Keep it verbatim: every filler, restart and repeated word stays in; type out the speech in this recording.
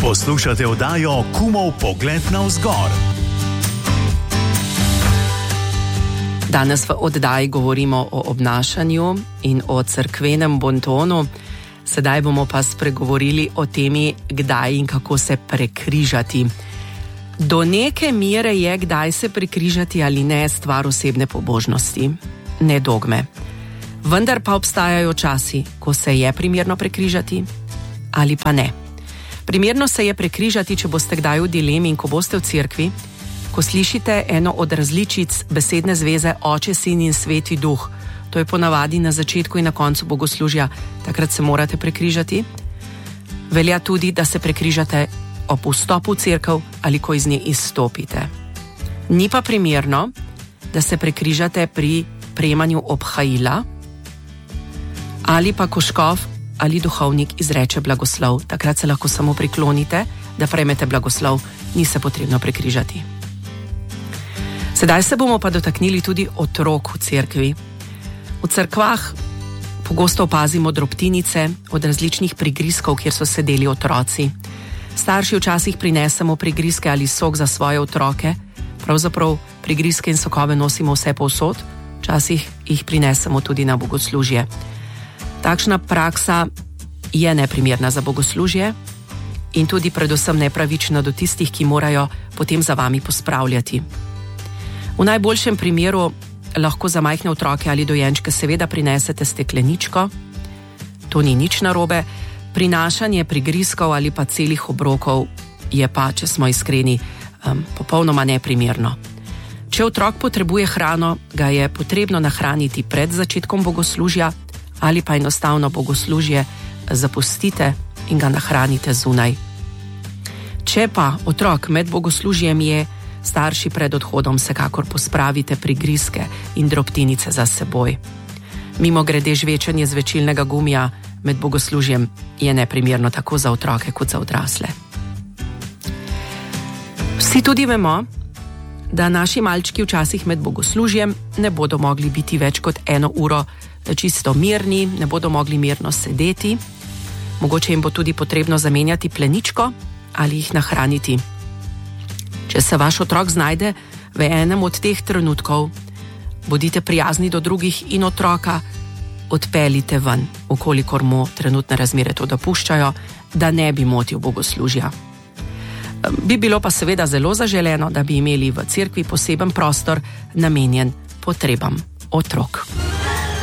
Poslušate oddajo Kumov pogled navzgor. Danes v oddaji govorimo o obnašanju in o cerkvenem bontonu. Sedaj bomo pa spregovorili o temi, kdaj in kako se prekrižati. Do neke mere je, kdaj se prekrižati ali ne, stvar osebne pobožnosti, ne dogme. Vendar pa obstajajo časi, ko se je primerno prekrižati ali pa ne. Primerno se je prekrižati, če boste kdaj v dilemi in ko boste v cerkvi, ko slišite eno od različic besedne zveze Oče, Sin in Sveti Duh. To je ponavadi na začetku in na koncu bogoslužja, takrat se morate prekrižati. Velja tudi, da se prekrižate ob vstopu v cerkev ali ko iz nje izstopite. Ni pa primerno, da se prekrižate pri prejemanju obhajila ali pa ko škof ali duhovnik izreče blagoslov. Takrat se lahko samo priklonite, da prejmete blagoslov, ni se potrebno prekrižati. Sedaj se bomo pa dotaknili tudi otrok v cerkvi. V cerkvah pogosto opazimo drobtinice od različnih prigrizkov, kjer so sedeli otroci. Starši včasih prinesemo prigrizke ali sok za svoje otroke, pravzaprav prigrizke in sokove nosimo vse povsod, včasih jih prinesemo tudi na bogoslužje. Takšna praksa je neprimerna za bogoslužje in tudi predvsem nepravična do tistih, ki morajo potem za vami pospravljati. V najboljšem primeru lahko za majhne otroke ali dojenčke seveda prinesete stekleničko, to ni nič narobe. Prinašanje prigrizkov ali pa celih obrokov je pa, če smo iskreni, um, popolnoma neprimerno. Če otrok potrebuje hrano, ga je potrebno nahraniti pred začetkom bogoslužja ali pa enostavno bogoslužje zapustite in ga nahranite zunaj. Če pa otrok med bogoslužjem je, starši pred odhodom vsekakor pospravite prigrizke in drobtinice za seboj. Mimogrede, žvečenje žvečilnega gumija med bogoslužjem je neprimerno tako za otroke kot za odrasle. Vsi tudi vemo, da naši malčki včasih med bogoslužjem ne bodo mogli biti več kot eno uro čisto mirni, ne bodo mogli mirno sedeti. Mogoče jim bo tudi potrebno zamenjati pleničko ali jih nahraniti. Če se vaš otrok znajde v enem od teh trenutkov, bodite prijazni do drugih in otroka odpeljite ven, ukolikor mu trenutne razmere to dopuščajo, da ne bi motil bogoslužja. Bi bilo pa seveda zelo zaželeno, da bi imeli v cerkvi poseben prostor namenjen potrebam otrok.